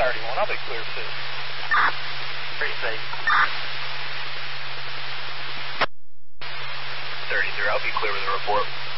31, I'll be clear soon. Pretty safe. 30, I'll be clear with the report.